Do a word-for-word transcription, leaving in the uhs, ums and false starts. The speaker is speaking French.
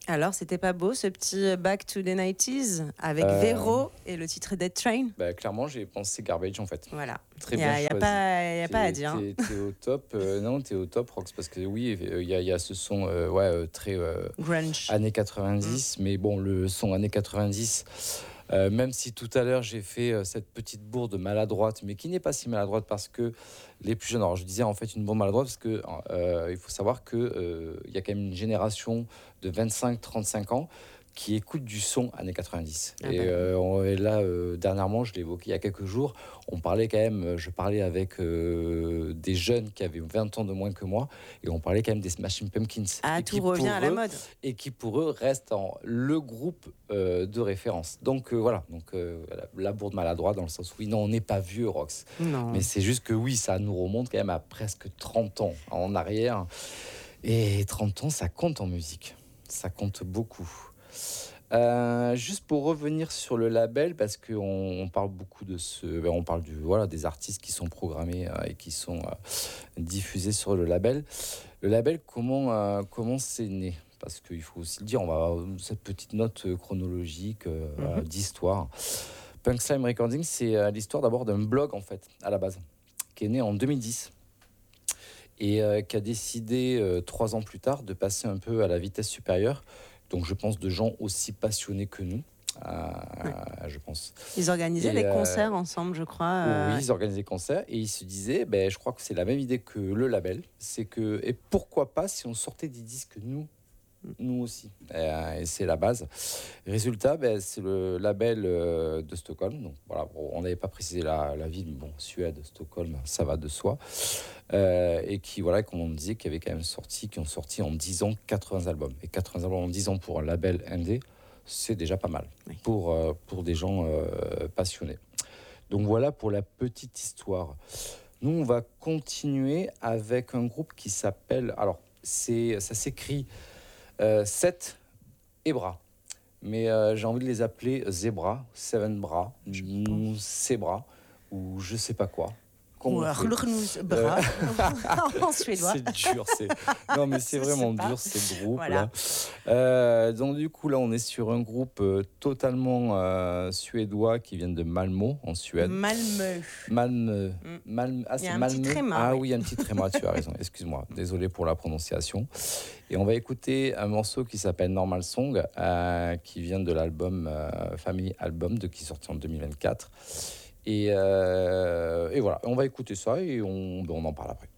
Alors, c'était pas beau ce petit Back to the nineties avec Euh, Véro et le titre Dead Train? Bah, clairement, j'ai pensé Garbage en fait. Voilà. Très Il y bien a, y a choisi. pas, y a pas à T'es, dire. hein. t'es- t'es au top. Euh, non, t'es au top, Rox, parce que oui, il y, a- y a ce son euh, ouais, euh, très euh, Grunge. années quatre-vingt-dix, mais bon, le son années quatre-vingt-dix, euh, même si tout à l'heure j'ai fait euh, cette petite bourde maladroite, mais qui n'est pas si maladroite parce que les plus jeunes, alors je disais en fait une bourde maladroite parce que euh, il faut savoir que euh, il y a quand même une génération de vingt-cinq trente-cinq ans qui écoute du son années quatre-vingt-dix. Ah et, bah. euh, on- et là, euh, dernièrement, je l'ai évoqué il y a quelques jours, on parlait quand même, je parlais avec euh, des jeunes qui avaient vingt ans de moins que moi, et on parlait quand même des Smashing Pumpkins. Ah, et tout qui revient pour à la eux- mode. Et qui pour eux reste en le groupe euh, de référence. Donc euh, voilà, donc, euh, la, la bourde maladroite dans le sens où oui, non, on n'est pas vieux, Rox. Non. Mais c'est juste que oui, ça nous remonte quand même à presque trente ans en arrière. Et trente ans, ça compte en musique. Ça compte beaucoup. Euh, juste pour revenir sur le label, parce qu'on on parle beaucoup de ce, ben, on parle du voilà des artistes qui sont programmés euh, et qui sont euh, diffusés sur le label. Le label, comment euh, comment c'est né? Parce qu'il faut aussi le dire, on va avoir cette petite note euh, chronologique euh, Mhm. d'histoire. Punk Slime Recording, c'est euh, l'histoire d'abord d'un blog en fait à la base, qui est né en deux mille dix et euh, qui a décidé euh, trois ans plus tard de passer un peu à la vitesse supérieure. Donc je pense de gens aussi passionnés que nous, euh, je pense. Ils organisaient Et, des euh, concerts ensemble, je crois. euh, Oui, ils organisaient des concerts et ils se disaient, ben, je crois que c'est la même idée que le label, c'est que, et pourquoi pas si on sortait des disques nous, nous aussi. Et, euh, et c'est la base. Résultat, ben, c'est le label euh, de Stockholm. Donc voilà, bon, on n'avait pas précisé la, la ville, mais bon, Suède, Stockholm, ça va de soi. Euh, et qui, voilà, comme on disait, qui avait quand même sorti, qui ont sorti en dix ans quatre-vingts albums. Et quatre-vingts albums en dix ans pour un label indé, c'est déjà pas mal Oui. pour, euh, pour des gens euh, passionnés. Donc voilà pour la petite histoire. Nous, on va continuer avec un groupe qui s'appelle... Alors, c'est, ça s'écrit euh, sept et bras. Mais euh, j'ai envie de les appeler Zebra, Seven Bras, ou Zebra, ou je sais pas quoi. Comment Ou on fait Rlurgnusbra en suédois. C'est dur, c'est... Non mais c'est Je vraiment sais pas. dur ces groupes Voilà. là. Euh, donc du coup là on est sur un groupe euh, totalement euh, suédois qui vient de Malmö en Suède. Malmö. Malmö. Mm. Malmö. Ah Il y a c'est un Malmö. petit tréma, Ah oui. oui, un petit tréma, tu as raison. Excuse-moi, désolé pour la prononciation. Et on va écouter un morceau qui s'appelle Normal Song, euh, qui vient de l'album euh, Family Album, de, qui est sorti en deux mille vingt-quatre. Et, euh, et voilà, on va écouter ça et on, on en parle après.